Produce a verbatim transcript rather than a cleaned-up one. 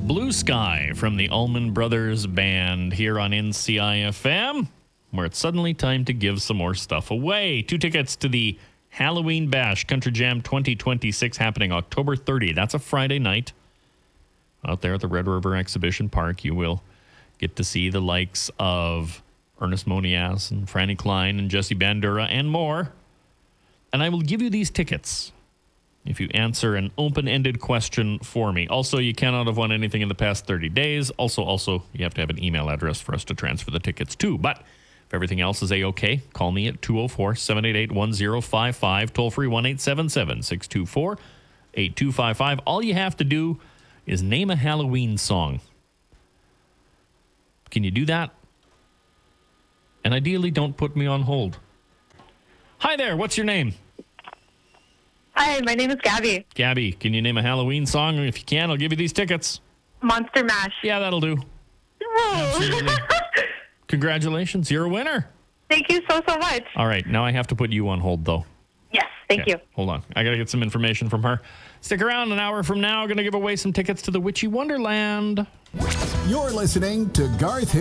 Blue Sky from the Allman Brothers Band here on N C I F M, where it's suddenly time to give some more stuff away. Two tickets to the Halloween Bash Country Jam twenty twenty-six happening October thirtieth. That's a Friday night. Out there at the Red River Exhibition Park, you will get to see the likes of Ernest Monias and Franny Klein and Jesse Bandura and more. And I will give you these tickets if you answer an open-ended question for me. Also, you cannot have won anything in the past thirty days. Also, also, you have to have an email address for us to transfer the tickets to. But if everything else is A-OK, call me at two oh four, seven eight eight, one oh five five. Toll free one eight seven seven, six two four, eight two five five. All you have to do is name a Halloween song. Can you do that? And ideally, don't put me on hold. Hi there, what's your name? Hi, my name is Gabby. Gabby, can you name a Halloween song? If you can, I'll give you these tickets. Monster Mash. Yeah, that'll do. Absolutely. Congratulations, you're a winner. Thank you so, so much. All right, now I have to put you on hold, though. Yes, thank Okay, you. Hold on. I got to get some information from her. Stick around. An hour from now, going to give away some tickets to the Witchy Wonderland. You're listening to Garth